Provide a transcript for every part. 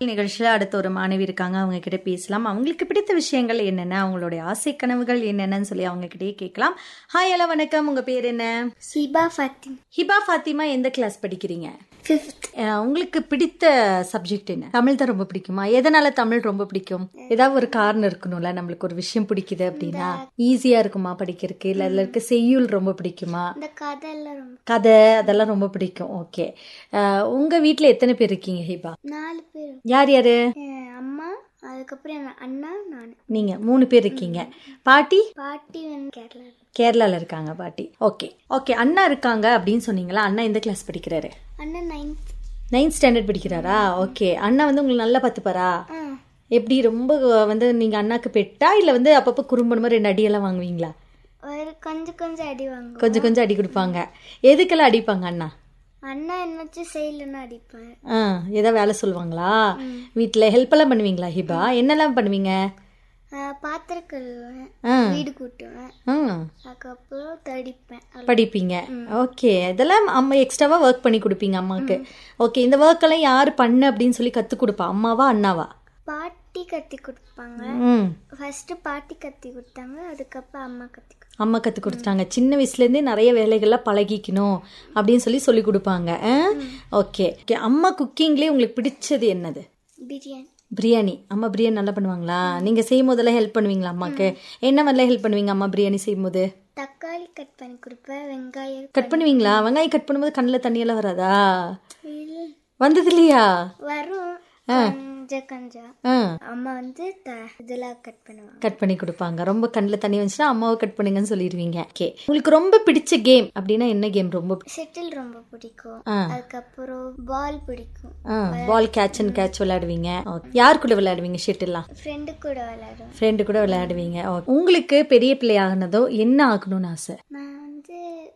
நிகழ்ச்சியில் அடுத்த ஒரு மாணவி இருக்காங்க, அவங்க கிட்ட பேசலாம். அவங்களுக்கு பிடித்த விஷயங்கள் என்னென்ன, அவங்களுடைய ஆசை கனவுகள் என்னென்னு சொல்லி அவங்க கிட்டே கேட்கலாம். ஹாய், ஹலோ, வணக்கம். உங்க பேர் என்ன? ஹிபா ஃபாத்திமா. ஹிபா ஃபாத்திமா, எந்த கிளாஸ் படிக்கிறீங்க? 5th. உங்களுக்கு பிடித்த சப்ஜெக்ட் என்ன? தமிழ் தான் ரொம்ப பிடிக்குமா? எதனால தமிழ் ரொம்ப பிடிக்கும்? ஏதாவது ஒரு காரணம் இருக்கணும்ல, நம்மளுக்கு ஒரு விஷயம் பிடிக்குது அப்படின்னா. ஈஸியா இருக்குமா படிக்கிறதுக்கு, இல்ல அதுல இருக்க செய்யுள் ரொம்ப பிடிக்குமா? கதை அதெல்லாம் ரொம்ப பிடிக்கும். ஓகே, உங்க வீட்டுல எத்தனை பேர் இருக்கீங்க ஹிபா? 4 பேர். யார் யாரு? அம்மா, அதுக்கப்புறம் அண்ணா, நான். நீங்க 3 பேர் இருக்கீங்க. பாட்டி? பாட்டி வந்து கேரளால இருக்காங்க பாட்டி. Okay okay. அண்ணா இருக்காங்க அப்படின்னு சொன்னீங்களா? அண்ணா எந்த கிளாஸ் படிக்கிறாரு? அண்ணா 9th ஸ்டாண்டர்ட் படிக்கிறாரா? ஓகே. அண்ணா வந்து உங்களுக்கு நல்லா பார்த்துப்பாரா? எப்படி ரொம்ப வந்து நீங்க அண்ணாக்கு பெட்டா, இல்ல வந்து அப்பப்போ குறும்பு மாதிரி 2 அடியெல்லாம் வாங்குவீங்களா? கொஞ்சம் அடி வாங்க. கொஞ்சம் அடி கொடுப்பாங்க. எதுக்கெல்லாம் அடிப்பாங்க அண்ணா? அண்ணா என்னாச்சும் செய்யலன்னு அடிப்பேன். ஏதாவது வேலை சொல்லுவாங்களா? வீட்டுல ஹெல்ப் எல்லாம் பண்ணுவீங்களா ஹிபா? என்னெல்லாம் பண்ணுவீங்க? பாத்திரம் கழுவுவேன், வீடு கூட்டுவேன், அதுக்கப்புறம் படிப்பீங்க. ஓகே. இதெல்லாம் அம்மா எக்ஸ்ட்ராவா ஒர்க் பண்ணி கொடுப்பீங்க அம்மாக்கு. ஓகே. இந்த ஒர்க் எல்லாம் யாரு பண்ணு அப்படின்னு சொல்லி கத்து கொடுப்பா? அம்மாவா அண்ணாவா? பாட்டி கத்தி கொடுப்பாங்க. ஃபர்ஸ்ட் பாட்டி கத்தி கொடுத்தாங்க, அதுக்கப்புறம் அம்மா கத்தி கொடுத்தாங்க. சின்ன வயசுல இருந்தே நிறைய வேலைகள்லாம் பழகிக்கணும் அப்படின்னு சொல்லி கொடுப்பாங்க. ஓகே. அம்மா குக்கிங்லேயே உங்களுக்கு பிடிச்சது என்னது? பிரியாணி. அம்மா பிரியாணி நல்லா பண்ணுவாங்களா? நீங்க செய்யும் போதெல்லாம் ஹெல்ப் பண்ணுவீங்களா அம்மாக்கு? என்ன மாதிரிலாம் ஹெல்ப் பண்ணுவீங்க அம்மா பிரியாணி செய்யும் போது? தக்காளி கட் பண்ணி கொடுப்பேன், வெங்காயம் கட் பண்ணுவீங்களா? வெங்காயம் கட் பண்ணும்போது கண்ணில் தண்ணியெல்லாம் வராதா? வந்தது இல்லையா? வரும் கொஞ்சம். அம்மா வந்து இதெல்லாம் கட் பண்ணி கொடுப்பாங்க. ரொம்ப கண்ணில் தண்ணி வந்துச்சுன்னா அம்மாவை கட் பண்ணுங்கன்னு சொல்லிடுவீங்க. ஓகே. உங்களுக்கு ரொம்ப பிடிச்ச கேம் அப்படின்னா என்ன கேம்? ரொம்ப ஷட்டில் ரொம்ப பிடிக்கும், அதுக்கப்புறம் பால் பிடிக்கும். பால் கேட்ச் அண்ட் கேட்ச் விளையாடுவீங்க. யார் கூட விளையாடுவீங்க ஷட்டில்லாம்? ஃப்ரெண்டு கூட விளையாடுவீங்க. உங்களுக்கு பெரிய பிள்ளை ஆகுனதோ என்ன ஆகணும்னு ஆசை? நான் வந்து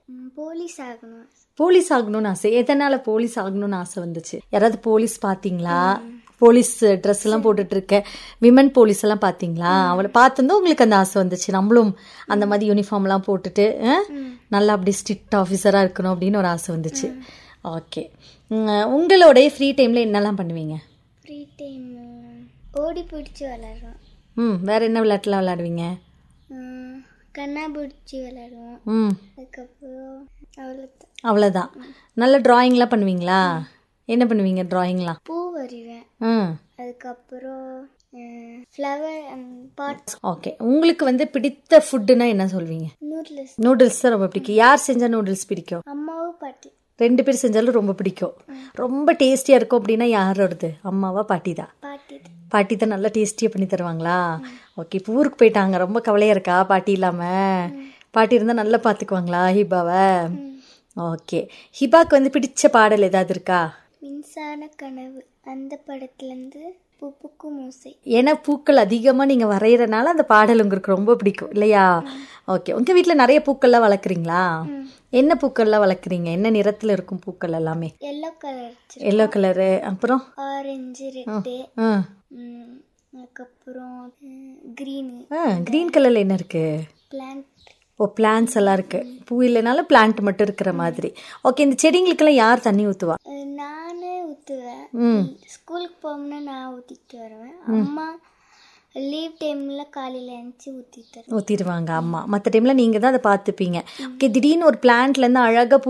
போலீஸ் ஆகணும்னு ஆசை. எதனால போலீஸ் ஆகணும்னு ஆசை வந்துச்சு? யாராவது போலீஸ் பாத்தீங்களா? போலீஸ் ட்ரெஸ் எல்லாம் போட்டுட்டு இருக்க விமன் போலீஸ் எல்லாம் பாத்தீங்களா? அவளை பார்த்துருந்தோம் உங்களுக்கு அந்த ஆசை வந்துச்சு, நம்மளும் அந்த மாதிரி யூனிஃபார்ம் எல்லாம் போட்டுட்டு நல்லா அப்படி ஸ்ட்ரிக்ட் ஆஃபீஸரா இருக்கணும் அப்படின்னு ஒரு ஆசை வந்துச்சு. ஓகே. உங்களுடைய ஃப்ரீ டைம்ல என்னெல்லாம் பண்ணுவீங்க? ஃப்ரீ டைம் ஓடி பிடிச்சி விளையாடுவோம். வேற என்ன விளையாட்டுலாம் விளையாடுவீங்க? கண்ணாபூச்சி விளையாடுவோம். அதுக்கப்புறம் அவ்வளவுதான். நல்ல டிராயிங்லாம் பண்ணுவீங்களா? என்ன பண்ணுவீங்க டிராயிங்லாம்? பூ வரைவேன், அதுக்கப்புறம் ஃப்ளவர் அண்ட் பாட்ஸ். ஓகே. உங்களுக்கு வந்து பிடித்த ஃபுட்னா என்ன சொல்வீங்க? நூடுல்ஸ் தான் ரொம்ப பிடிக்கும். யார் செஞ்ச நூடுல்ஸ் பிடிக்கும்? அம்மாவும் பாட்டி 2 பேர் செஞ்சாலும் ரொம்ப பிடிக்கும். ரொம்ப டேஸ்டியா இருக்கும் அப்படின்னா யாரோடது? அம்மாவா பாட்டி தான்? பாட்டி தான் நல்லா டேஸ்டியா பண்ணி தருவாங்களா? ஓகே. இப்போ ஊருக்கு போயிட்டாங்க, ரொம்ப கவலையா இருக்கா பாட்டி இல்லாம? பாட்டி இருந்தா நல்லா பாத்துக்குவாங்களா ஹிபாவை? ஓகே. ஹிபாக்கு வந்து பிடிச்ச பாடல் ஏதாவது இருக்கா? மின்சார கனவு அந்த படத்துல இருந்து பூப்புக்கும் ஓசை. ஏன்னா பூக்கள் அதிகமா நீங்க வரையறனால அந்த பாடல் உங்களுக்கு ரொம்ப பிடிக்கும் இல்லையா? ஓகே. உங்க வீட்டுல நிறைய பூக்கள்லாம் வளர்க்குறீங்களா? என்ன பூக்கள்லாம் வளர்க்குறீங்க? என்ன நிறத்துல இருக்கும் பூக்கள் எல்லாமே? எல்லோ கலரு, அப்புறம் ஆரஞ்சு, ரெட்டு, அதுக்கப்புறம் கிரீன் கலர்ல என்ன இருக்கு? பிளான்ட்ஸ் எல்லாம் இருக்கு. பூ இல்லைனாலும் பிளான்ட் மட்டும் இருக்கிற மாதிரி. ஓகே. இந்த செடிங்களுக்கெல்லாம் யார் தண்ணி ஊத்துவா? நானே ஊத்துவேன். ஸ்கூலுக்கு போகணும்னா நான் ஊத்திட்டு வருவேன். அம்மா லீவ் டைம்ல காலையில எழுந்துச்சு ஊத்திடுவாங்க அம்மா. மற்ற டைம்ல நீங்க தான் அதை பார்த்துப்பீங்க. ஓகே. திடீர்னு ஒரு பிளான்ட்ல இருந்து அழகா